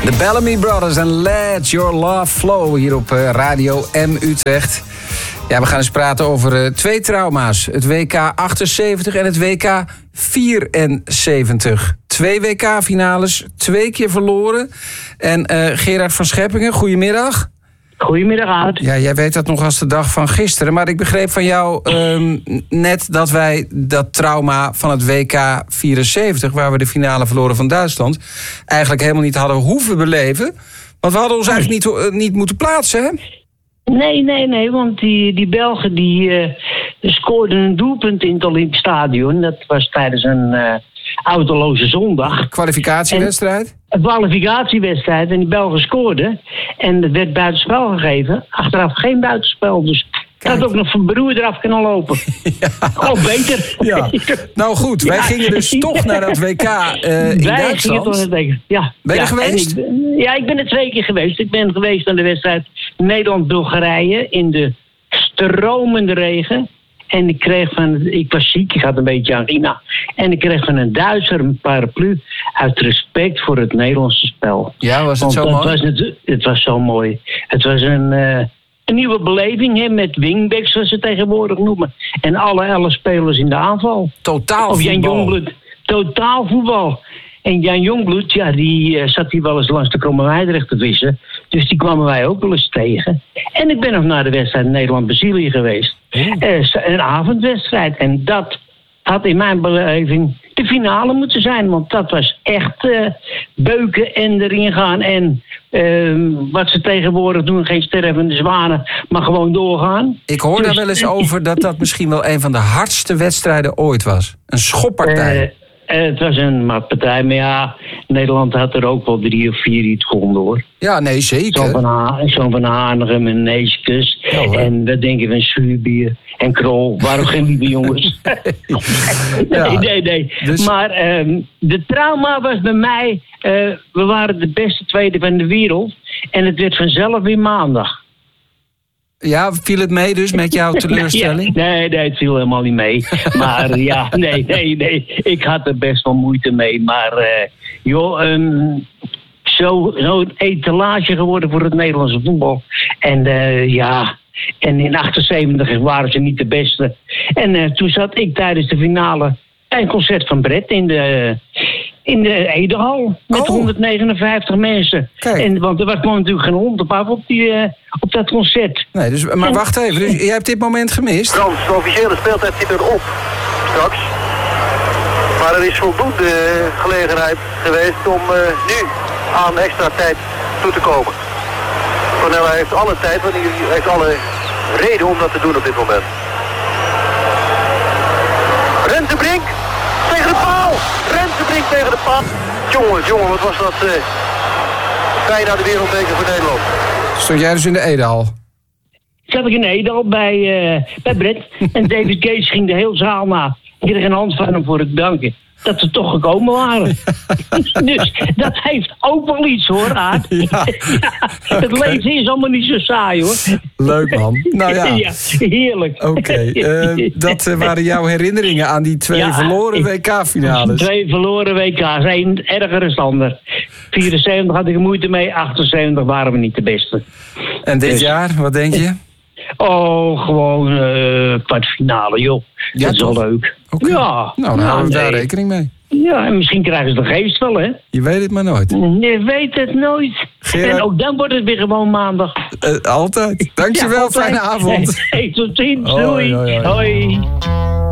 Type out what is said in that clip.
De Bellamy Brothers en Let Your Love Flow hier op Radio M Utrecht. Ja, we gaan eens praten over 2 trauma's. Het WK 78 en het WK 74. 2 WK-finales, 2 keer verloren. En Gerard van Scheppingen, goedemiddag. Goedemiddag, Aad. Ja, jij weet dat nog als de dag van gisteren. Maar ik begreep van jou net dat wij dat trauma van het WK 74... waar we de finale verloren van Duitsland... eigenlijk helemaal niet hadden hoeven beleven. Want we hadden ons eigenlijk niet moeten plaatsen, hè? Nee, want die Belgen die scoorden een doelpunt in het Olympisch Stadion. Dat was tijdens een autoloze zondag. Kwalificatiewedstrijd? Een kwalificatiewedstrijd en die Belgen scoorden. En het werd buitenspel gegeven. Achteraf geen buitenspel, dus... Ik had ook nog van Broer eraf kunnen lopen. Ja. Of beter. Ja. Nou goed, wij gingen dus toch naar dat WK in Duitsland. Ja. Ben je geweest? Ik ben er 2 keer geweest. Ik ben geweest aan de wedstrijd Nederland-Bulgarije in de stromende regen. En ik was ziek, ik had een beetje angina. En ik kreeg van een Duitser een paraplu uit respect voor het Nederlandse spel. Ja, was het zo mooi? Het was zo mooi. Het was een nieuwe beleving, hè, met wingbacks, zoals ze tegenwoordig noemen. En alle 11 spelers in de aanval. Totaal of Jan voetbal. Jongbloed. Totaal voetbal. En Jan Jongbloed, ja, die zat hier wel eens langs de Kromme Meidrecht te vissen. Dus die kwamen wij ook wel eens tegen. En ik ben nog naar de wedstrijd Nederland-Brazilië geweest. Een avondwedstrijd. En dat had in mijn beleving de finale moeten zijn. Want dat was echt beuken en erin gaan. En wat ze tegenwoordig doen, geen stervende zwanen, maar gewoon doorgaan. Ik hoor daar wel eens over dat misschien wel een van de hardste wedstrijden ooit was. Een schoppartij. Het was een matpartij, maar ja, Nederland had er ook wel 3 of 4 die het konden, hoor. Ja, nee, zeker. Zo'n van Hanegem en Neeskens. Ja, en wat denk je van Zuurbier en Krol. Waarom geen lieve jongens? Nee. Dus... Maar de trauma was bij mij... we waren de beste tweede van de wereld. En het werd vanzelf weer maandag. Ja, viel het mee dus met jouw teleurstelling? Nee, het viel helemaal niet mee. Maar ja, nee. Ik had er best wel moeite mee. Maar zo'n etalage geworden voor het Nederlandse voetbal. En en in 78 waren ze niet de beste. En toen zat ik tijdens de finale een concert van Brett in de Edehal. Met 159 mensen. Want er kwam natuurlijk geen hond op af op dat concert. Nee, dus, maar wacht even, dus jij hebt dit moment gemist? Frans, de officiële speeltijd zit erop straks. Maar er is voldoende gelegenheid geweest om nu aan extra tijd toe te komen. Cornel heeft alle tijd, want hij heeft alle reden om dat te doen op dit moment. Rensenbrink tegen de paal! Rensenbrink tegen de paal! Jongen, wat was dat bijna de wereldbeker voor Nederland. Stond jij dus in de Edehal? Zat ik in Edehal bij Brett. En David Gates ging de hele zaal na. Ik kreeg een hand van hem voor het danken. Dat ze toch gekomen waren. Dus dat heeft ook wel iets, hoor, Aad. Ja. Het leven is allemaal niet zo saai, hoor. Leuk, man. Nou ja. Ja, heerlijk. Oké, dat waren jouw herinneringen aan die 2 verloren WK-finales. 2 verloren WK's, 1 erger dan ander. 74 had ik er moeite mee, 78 waren we niet de beste. En dit jaar, wat denk je? Oh, gewoon kwartfinale, joh. Ja, dat is wel leuk. Okay. Ja. Nou, dan houden we daar rekening mee. Ja, en misschien krijgen ze de geest wel, hè? Je weet het maar nooit. Je weet het nooit. Gerard... En ook dan wordt het weer gewoon maandag. Altijd. Dankjewel, fijne avond. Hey, tot ziens. Doei. Hoi.